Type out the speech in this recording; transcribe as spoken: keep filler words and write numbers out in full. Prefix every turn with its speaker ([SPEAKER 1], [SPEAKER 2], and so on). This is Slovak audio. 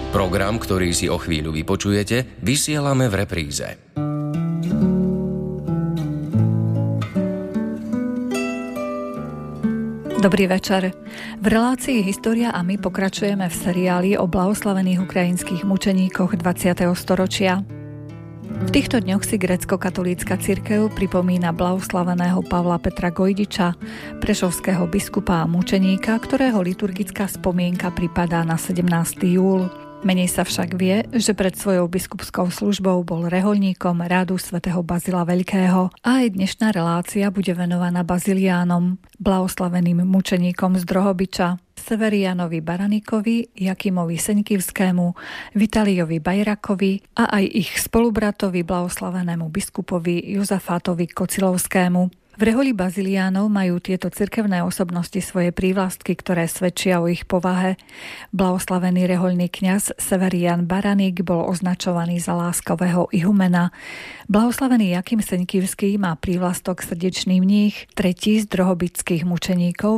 [SPEAKER 1] Program, ktorý si o chvíľu vypočujete, vysielame v repríze.
[SPEAKER 2] Dobrý večer. V relácii História a my pokračujeme v seriáli o blahoslavených ukrajinských mučeníkoch dvadsiateho storočia. V týchto dňoch si grécko-katolícka cirkev pripomína blahoslaveného Pavla Petra Gojdiča, prešovského biskupa a mučeníka, ktorého liturgická spomienka pripadá na sedemnásteho júla. Menej sa však vie, že pred svojou biskupskou službou bol rehoľníkom rádu svätého Bazila Veľkého a aj dnešná relácia bude venovaná baziliánom, blahoslaveným mučeníkom z Drohobiča, Severianovi Baranikovi, Jakimovi Seňkivskému, Vitaliovi Bajrakovi a aj ich spolubratovi blahoslavenému biskupovi Jozafátovi Kocilovskému. V reholi baziliánov majú tieto cirkevné osobnosti svoje prívlastky, ktoré svedčia o ich povahe. Blahoslavený rehoľný kňaz Severian Baranik bol označovaný za láskavého ihumena. Blahoslavený Jakim Seňkivský má prívlastok srdečný mních, tretí z drohobických mučeníkov